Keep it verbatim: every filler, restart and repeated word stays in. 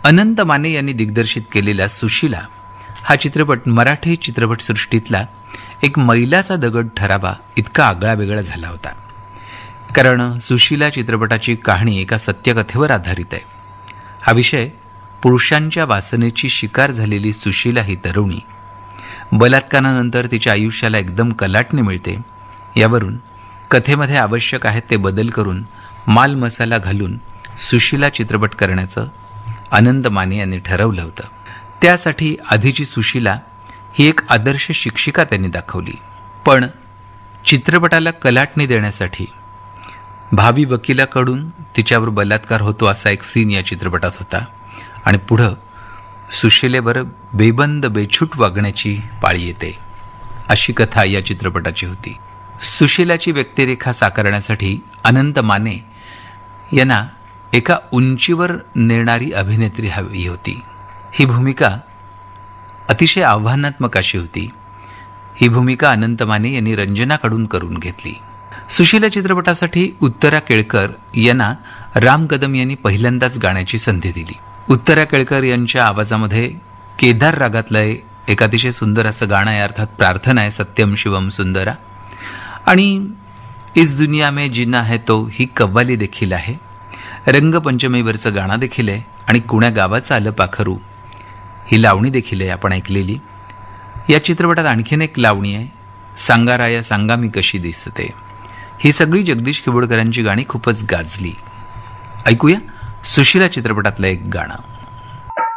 अनंत माने यांनी दिग्दर्शित केलेला सुशिला हा चित्रपट मराठी चित्रपटसृष्टीतला एक मैलाचा दगड ठरावा इतका आगळावेगळा झाला होता. कारण सुशिला चित्रपटाची कहाणी एका सत्यकथेवर आधारित आहे. हा विषय पुरुषांच्या वासनेची शिकार झालेली सुशिला ही तरुणी बलात्कारानंतर तिच्या आयुष्याला एकदम कलाटणी मिळते, यावरून कथेमध्ये आवश्यक आहेत ते बदल करून माल मसाला घालून सुशिला चित्रपट करण्याचं अनंत माने यांनी ठरवलं होतं. त्यासाठी आधीची सुशिला ही एक आदर्श शिक्षिका त्यांनी दाखवली, पण चित्रपटाला कलाटणी देण्यासाठी भावी वकिलाकडून तिच्यावर बलात्कार होतो असा एक सीन या चित्रपटात होता आणि पुढं सुशिलेवर बेबंद बेछूट वागण्याची पाळी येते. अशी कथा या चित्रपटाची होती. सुशिलाची व्यक्तिरेखा साकारण्यासाठी अनंत माने यांना एका उंचीवर नेणारी अभिनेत्री हवी होती. ही भूमिका अतिशय आव्हानात्मक अशी होती. ही भूमिका अनंत माने यांनी रंजनाकडून करून घेतली. सुशिला चित्रपटासाठी उत्तरा केळकर यांना राम कदम यांनी पहिल्यांदाच गाण्याची संधी दिली. उत्तरा केळकर यांच्या आवाजामध्ये केदार रागातलं एक अतिशय सुंदर असं गाणं आहे, अर्थात प्रार्थना आहे, सत्यम शिवम सुंदरा. आणि इस दुनिया में जीना है तो ही कव्वाली देखील आहे. रंगपंचमीवरचं गाणं देखील आहे आणि कुण्या गावाचं आलं पाखरू ही लावणी देखील आहे आपण ऐकलेली. या चित्रपटात आणखीन एक लावणी आहे, सांगाराया सांगा मी कशी दिसते. ही सगळी जगदीश किबोडकरांची गाणी खूपच गाजली. ऐकूया सुशिला चित्रपटातलं एक गाणं.